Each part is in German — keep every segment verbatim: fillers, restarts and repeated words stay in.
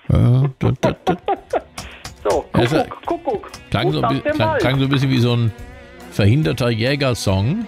Ja, da, da, da. So, Also, Kuckuck, Kuckuck. Klang so, ein Ruf bi- nach dem klang, Wald. klang so ein bisschen wie so ein verhinderter Jägersong.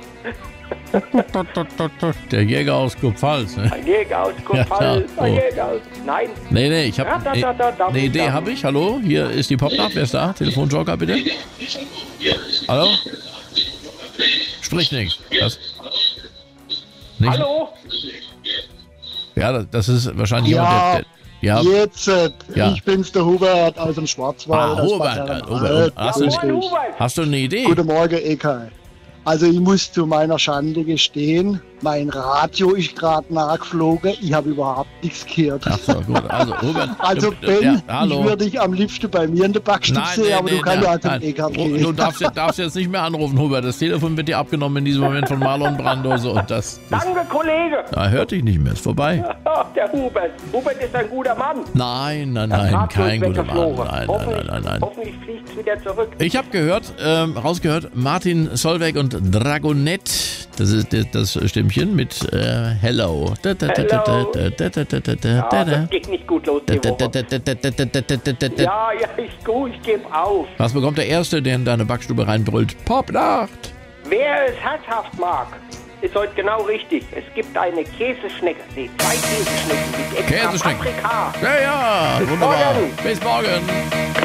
Der Jäger aus Kurpfalz. Ne? Ein Jäger aus Ja, Kurpfalz, klar. ein Oh. Jäger aus... Nein, Nee, nee, ich habe Ja, da, nee, da, da, da, eine Idee, da. habe ich. Hallo, hier ist die Popnacht. Wer ist da? Telefonjoker, bitte. Hallo? Sprich nichts. Das, nicht? hallo? Ja, das- das ist wahrscheinlich Ja. jemand, der... der ja, Jetzt, äh, Ja. ich bin's, der Hubert aus dem Schwarzwald. Ah, aus Hubert, Bad äh, Herrenalb. Hubert. Hast du- Grüß Moin, dich. Hubert. hast du eine Idee? Guten Morgen, Eka. Also ich muss zu meiner Schande gestehen, mein Radio ist gerade nachgeflogen, ich habe überhaupt nichts gehört. Ach so, gut. Also, Hubert... Also du- Ben, ja, ich hallo. würde dich am liebsten bei mir in der Backstube Nein, sehen, nee, aber nee, du kannst nein, ja zum nein. Eka Du, gehen. du darfst, darfst jetzt nicht mehr anrufen, Hubert. Das Telefon wird dir abgenommen in diesem Moment von Marlon Brandose und das, das Danke, Kollege. da hört dich nicht mehr. Ist vorbei. Ach, der Hubert. Hubert ist ein guter Mann. Nein, nein, Das nein, Radio kein ist guter Mann. weggeflogen. Nein, nein, Hoffentlich- nein, nein, nein. Hoffentlich fliegt es wieder zurück. Ich habe gehört, ähm, rausgehört, Martin Solveig und Dragonette. Das ist das, das Stimmchen mit äh, Hello. Da, da, da, da, Hello. da, da, da, da, da, da, Ja, da, das geht nicht gut los, da, die da, da, Woche. da, da, da, da, da, da, da, da. Ja, ja, ich, gut, ich gebe auf. Was bekommt der Erste, der in deine Backstube reinbrüllt? Popnacht! Wer es herzhaft mag, ist heute genau richtig. Es gibt eine Käseschnecke. Nee, zwei Käseschnecken mit extra Käseschnecken. Paprika. Ja, ja, wunderbar. morgen. Bis morgen.